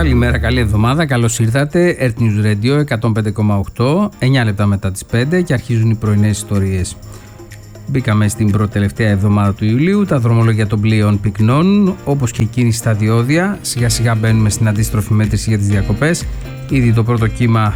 Καλημέρα, καλή εβδομάδα, καλώς ήρθατε. Earth News Radio 105,8, 9 λεπτά μετά τις 5 και αρχίζουν οι πρωινές ιστορίες. Μπήκαμε στην πρώτη-τελευταία εβδομάδα του Ιουλίου. Τα δρομολόγια των πλοίων πυκνώνουν, όπως και η κίνηση στα διόδια. Σιγά σιγά μπαίνουμε στην αντίστροφη μέτρηση για τις διακοπές. Ήδη το πρώτο κύμα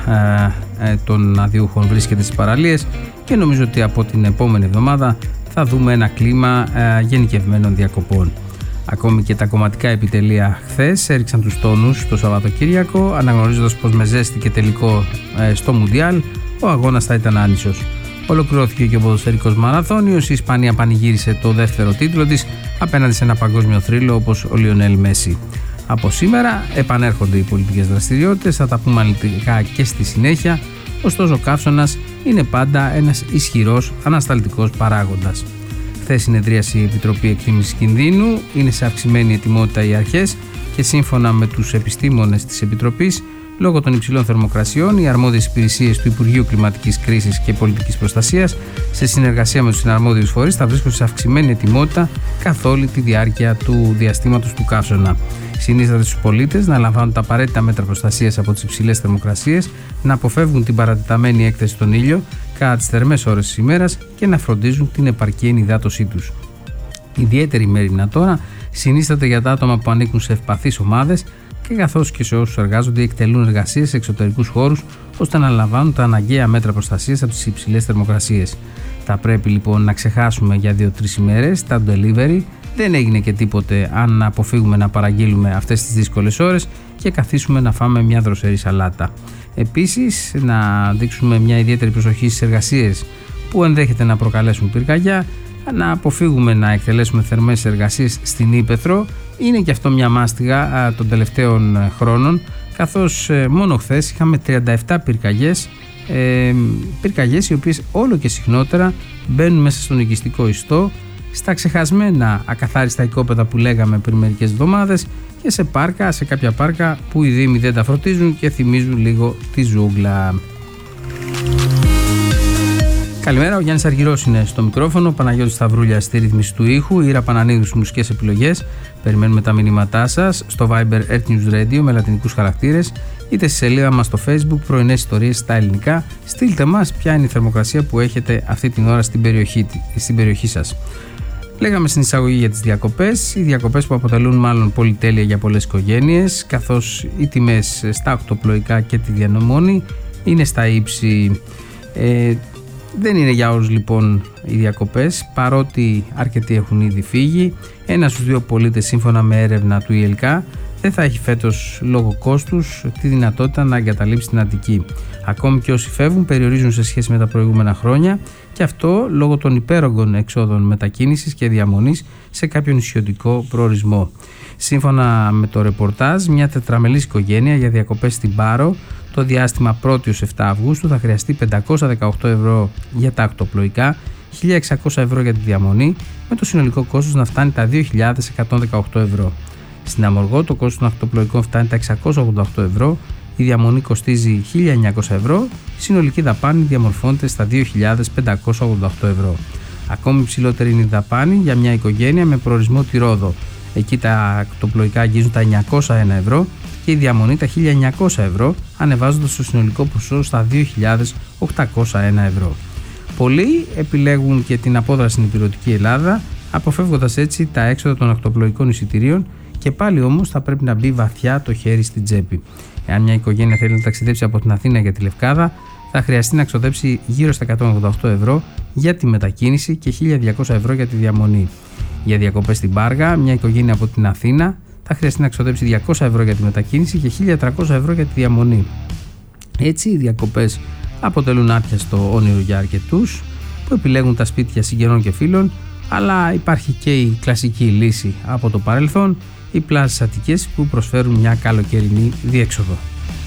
των αδειούχων βρίσκεται στις παραλίες και νομίζω ότι από την επόμενη εβδομάδα θα δούμε ένα κλίμα γενικευμένων διακοπών. Ακόμη και τα κομματικά επιτελεία χθες έριξαν τους τόνους το Σαββατοκύριακο, αναγνωρίζοντας πως με ζέστη και τελικό στο Μουντιάλ ο αγώνας θα ήταν άνισος. Ολοκληρώθηκε και ο ποδοσφαιρικός μαραθώνιος. Η Ισπανία πανηγύρισε το δεύτερο τίτλο της απέναντι σε ένα παγκόσμιο θρύλο όπως ο Λιονέλ Μέση. Από σήμερα επανέρχονται οι πολιτικές δραστηριότητες, θα τα πούμε αναλυτικά και στη συνέχεια. Ωστόσο, ο καύσωνας είναι πάντα ένας ισχυρός ανασταλτικός παράγοντας. Χθες συνεδρίασε η Επιτροπή Εκτίμησης Κινδύνου, είναι σε αυξημένη ετοιμότητα οι αρχές και σύμφωνα με τους επιστήμονες της Επιτροπής, λόγω των υψηλών θερμοκρασιών, οι αρμόδιες υπηρεσίες του Υπουργείου Κλιματικής Κρίσης και Πολιτικής Προστασίας, σε συνεργασία με τους συναρμόδιους φορείς, θα βρίσκονται σε αυξημένη ετοιμότητα καθ' όλη τη διάρκεια του διαστήματος του καύσωνα. Συνίσταται στους πολίτες να λαμβάνουν τα απαραίτητα μέτρα προστασίας από τις υψηλές θερμοκρασίες, να αποφεύγουν την παρατεταμένη έκθεση στον ήλιο κατά τις θερμές ώρες της ημέρας και να φροντίζουν την επαρκή ενυδάτωσή τους. Ιδιαίτερη μέριμνα τώρα συνίσταται για τα άτομα που ανήκουν σε ευπαθείς ομάδες και καθώς και σε όσους εργάζονται ή εκτελούν εργασίες σε εξωτερικούς χώρους, ώστε να λαμβάνουν τα αναγκαία μέτρα προστασίας από τις υψηλές θερμοκρασίες. Θα πρέπει λοιπόν να ξεχάσουμε για 2-3 ημέρες τα delivery. Δεν έγινε και τίποτε αν αποφύγουμε να παραγγείλουμε αυτές τις δύσκολες ώρες και καθίσουμε να φάμε μια δροσερή σαλάτα. Επίσης, να δείξουμε μια ιδιαίτερη προσοχή στις εργασίες που ενδέχεται να προκαλέσουν πυρκαγιά, να αποφύγουμε να εκτελέσουμε θερμές εργασίες στην ύπαιθρο. Είναι και αυτό μια μάστιγα των τελευταίων χρόνων, καθώς μόνο χθες είχαμε 37 πυρκαγιές οι οποίες όλο και συχνότερα μπαίνουν μέσα στον οικιστικό ιστό, στα ξεχασμένα ακαθάριστα οικόπεδα που λέγαμε πριν μερικές εβδομάδες και σε κάποια πάρκα που οι δήμοι δεν τα φροντίζουν και θυμίζουν λίγο τη ζούγκλα. Καλημέρα, ο Γιάννης Αργυρός είναι στο μικρόφωνο, ο Παναγιώτης Σταυρούλιας στη ρύθμιση του ήχου, η Ήρα Πανανίδου στις μουσικές επιλογές. Περιμένουμε τα μηνύματά σας στο Viber Earth News Radio με λατινικούς χαρακτήρες, είτε στη σελίδα μας στο Facebook πρωινές ιστορίες στα ελληνικά. Στείλτε μας ποια είναι η θερμοκρασία που έχετε αυτή την ώρα στην περιοχή σας. Λέγαμε στην εισαγωγή για τις διακοπές, οι διακοπές που αποτελούν μάλλον πολυτέλεια για πολλές οικογένειες, καθώς οι τιμές στα οκτωπλοϊκά και τη διανομόνη είναι στα ύψη. Δεν είναι για όλους λοιπόν οι διακοπές, παρότι αρκετοί έχουν ήδη φύγει. 1 στους 2 πολίτες, σύμφωνα με έρευνα του ΙΕΛΚΑ, δεν θα έχει φέτος λόγω κόστους τη δυνατότητα να εγκαταλείψει την Αττική. Ακόμη και όσοι φεύγουν περιορίζουν σε σχέση με τα προηγούμενα χρόνια, και αυτό λόγω των υπέρογκων εξόδων μετακίνησης και διαμονής σε κάποιο νησιωτικό προορισμό. Σύμφωνα με το ρεπορτάζ, μια τετραμελής οικογένεια για διακοπές στην Πάρο το διάστημα 1η ως 7 Αυγούστου θα χρειαστεί 518 ευρώ για τα ακτοπλοϊκά, 1.600 ευρώ για τη διαμονή, με το συνολικό κόστος να φτάνει τα 2.118 ευρώ. Στην Αμοργό το κόστος των ακτοπλοϊκών φτάνει τα 688 ευρώ, η διαμονή κοστίζει 1.900 ευρώ, η συνολική δαπάνη διαμορφώνεται στα 2.588 ευρώ. Ακόμη ψηλότερη είναι η δαπάνη για μια οικογένεια με προορισμό τη Ρόδο. Εκεί τα ακτοπλοϊκά αγγίζουν τα 901 ευρώ και η διαμονή τα 1.900 ευρώ, ανεβάζοντας το συνολικό ποσό στα 2.801 ευρώ. Πολλοί επιλέγουν και την απόδραση στην υπηρετική Ελλάδα, αποφεύγοντας έτσι τα έξοδα των ακτοπλοϊκών εισιτηρίων, και πάλι όμως θα πρέπει να μπει βαθιά το χέρι στην τσέπη. Εάν μια οικογένεια θέλει να ταξιδέψει από την Αθήνα για τη Λευκάδα, θα χρειαστεί να ξοδέψει γύρω στα 188 ευρώ για τη μετακίνηση και 1.200 ευρώ για τη διαμονή. Για διακοπές στην Πάργα, μια οικογένεια από την Αθήνα θα χρειαστεί να ξοδέψει 200 ευρώ για τη μετακίνηση και 1.300 ευρώ για τη διαμονή. Έτσι, οι διακοπές αποτελούν άπιαστο όνειρο για αρκετούς που επιλέγουν τα σπίτια συγγενών και φίλων, αλλά υπάρχει και η κλασική λύση από το παρελθόν, οι πλάζες Αττικής που προσφέρουν μια καλοκαιρινή διέξοδο.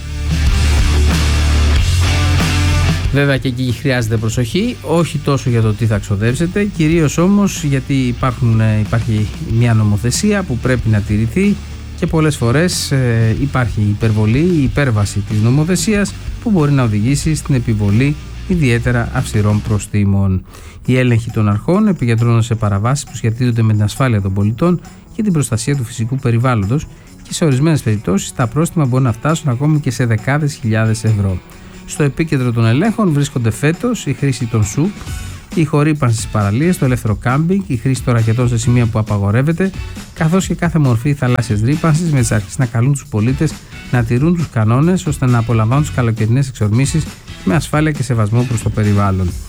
Βέβαια και εκεί χρειάζεται προσοχή, όχι τόσο για το τι θα ξοδέψετε, κυρίως όμως γιατί υπάρχει μια νομοθεσία που πρέπει να τηρηθεί και πολλές φορές υπάρχει υπερβολή, η υπέρβαση της νομοθεσίας που μπορεί να οδηγήσει στην επιβολή ιδιαίτερα αυστηρών προστίμων. Οι έλεγχοι των αρχών επικεντρώνονται σε παραβάσεις που σχετίζονται με την ασφάλεια των πολιτών και την προστασία του φυσικού περιβάλλοντος και σε ορισμένες περιπτώσεις τα πρόστιμα μπορούν να φτάσουν ακόμη και σε δεκάδες χιλιάδες ευρώ. Στο επίκεντρο των ελέγχων βρίσκονται φέτος η χρήση των SUP, η χορύπανση στις παραλίες, το ελεύθερο κάμπινγκ, η χρήση των ρακετών σε σημεία που απαγορεύεται, καθώς και κάθε μορφή θαλάσσιας ρύπανσης, με τις αρχές να καλούν τους πολίτες να τηρούν τους κανόνες ώστε να απολαμβάνουν τις καλοκαιρινές εξορμήσεις με ασφάλεια και σεβασμό προς το περιβάλλον.